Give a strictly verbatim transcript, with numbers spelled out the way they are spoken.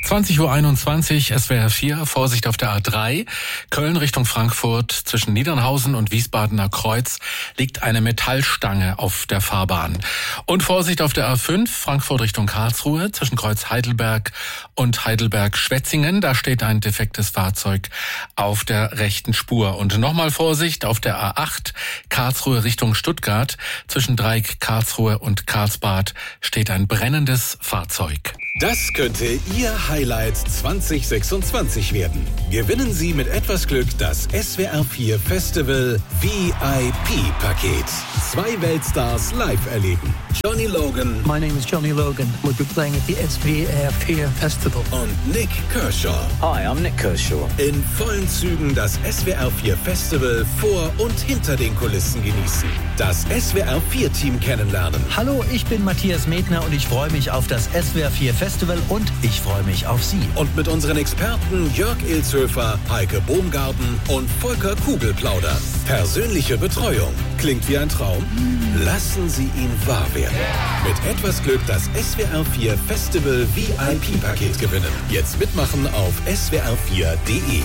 zwanzig Uhr einundzwanzig, S W R vier, Vorsicht auf der A drei, Köln Richtung Frankfurt, zwischen Niedernhausen und Wiesbadener Kreuz liegt eine Metallstange auf der Fahrbahn. Und Vorsicht auf der A fünf, Frankfurt Richtung Karlsruhe, zwischen Kreuz Heidelberg und Heidelberg-Schwetzingen, da steht ein defektes Fahrzeug auf der rechten Spur. Und nochmal Vorsicht auf der A acht, Karlsruhe Richtung Stuttgart, zwischen Dreieck Karlsruhe und Karlsbad steht ein brennendes Fahrzeug. Das könnte Ihr Highlight zwanzig sechsundzwanzig werden. Gewinnen Sie mit etwas Glück das S W R vier Festival V I P-Paket. Zwei Weltstars live erleben. Johnny Logan. My name is Johnny Logan. We'll be playing at the S W R vier Festival. Und Nick Kershaw. Hi, I'm Nick Kershaw. In vollen Zügen das S W R vier Festival vor und hinter den Kulissen genießen. Das S W R vier Team kennenlernen. Hallo, ich bin Matthias Medner und ich freue mich auf das S W R vier Festival und ich freue mich auf Sie. Und mit unseren Experten Jörg Ilzhöfer, Heike Bohmgarten und Volker Kugel plaudern. Persönliche Betreuung. Klingt wie ein Traum? Lassen Sie ihn wahr werden. Mit etwas Glück das S W R vier Festival V I P-Paket gewinnen. Jetzt mitmachen auf S W R vier punkt de.